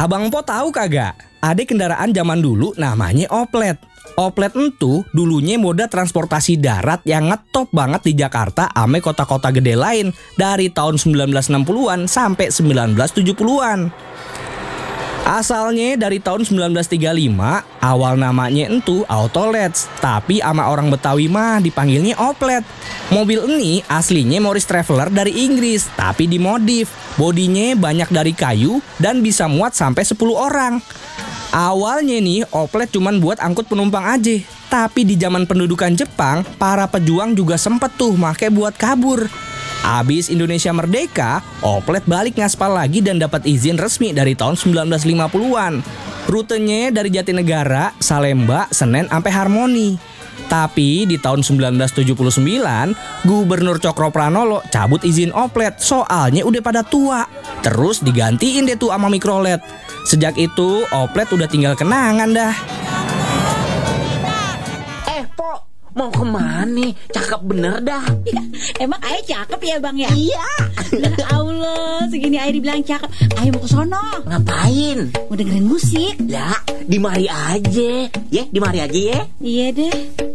Abang Po tahu kagak? Ada kendaraan zaman dulu namanya Oplet. Oplet itu dulunya moda transportasi darat yang ngetop banget di Jakarta ame kota-kota gede lain dari tahun 1960-an sampai 1970-an. Asalnya dari tahun 1935, awal namanya itu Autolets, tapi ama orang Betawi mah dipanggilnya Oplet. Mobil ini aslinya Morris Traveller dari Inggris, tapi dimodif. Bodinya banyak dari kayu dan bisa muat sampai 10 orang. Awalnya nih Oplet cuman buat angkut penumpang aja, tapi di zaman pendudukan Jepang, para pejuang juga sempet tuh make buat kabur. Abis Indonesia merdeka, Oplet balik ngaspal lagi dan dapat izin resmi dari tahun 1950-an. Rutenya dari Jatinegara, Salemba, Senen, sampai Harmoni. Tapi di tahun 1979, Gubernur Cokro Pranolo cabut izin Oplet soalnya udah pada tua. Terus digantiin deh tuh sama Mikrolet. Sejak itu, Oplet udah tinggal kenangan dah. Mau kemana? Cakep bener dah. Emang Ayah cakep ya Bang ya? Iya. Ya Allah, segini Ayah dibilang cakep. Ayah mau ke sono. Ngapain? Mau dengerin musik. Ya, di mari aja. Ya, di mari aja ya. Iya deh.